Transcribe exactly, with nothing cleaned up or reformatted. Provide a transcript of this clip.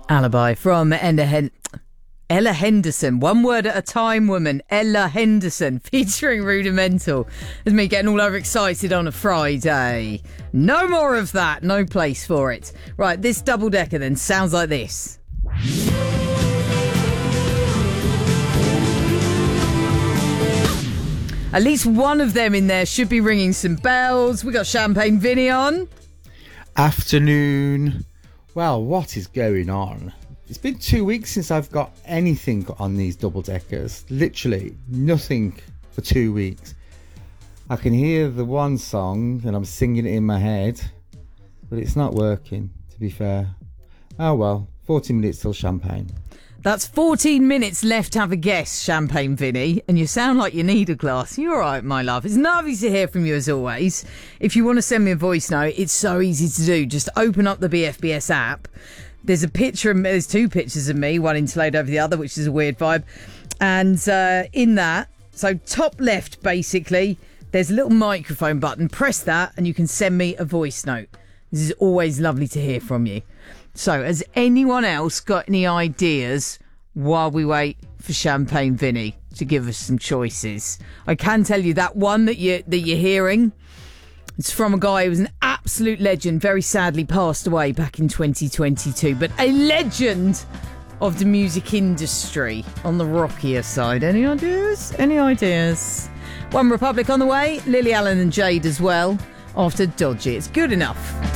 Alibi from Ella, Hen- Ella Henderson. One word at a time, woman. Ella Henderson featuring Rudimental. There's me getting all overexcited on a Friday. No more of that. No place for it. Right, this double decker then sounds like this. At least one of them in there should be ringing some bells. We got Champagne Vinny on. Afternoon. Well, what is going on? It's been two weeks since I've got anything on these double deckers. Literally nothing for two weeks. I can hear the one song and I'm singing it in my head, but it's not working, to be fair. Oh well, fourteen minutes till champagne. That's fourteen minutes left to have a guess, Champagne Vinny, and you sound like you need a glass. You're all right, my love. It's lovely to hear from you as always. If you want to send me a voice note, it's so easy to do. Just open up the B F B S app. There's a picture of me, there's two pictures of me, one interlaid over the other, which is a weird vibe. And uh, in that, so top left, basically, there's a little microphone button. Press that and you can send me a voice note. This is always lovely to hear from you. So, has anyone else got any ideas while we wait for Champagne Vinny to give us some choices? I can tell you that one that you that you're hearing, it's from a guy who was an absolute legend, very sadly passed away back in twenty twenty-two, but a legend of the music industry on the rockier side. Any ideas? Any ideas? One Republic on the way, Lily Allen and Jade as well, after Dodgy. It's good enough.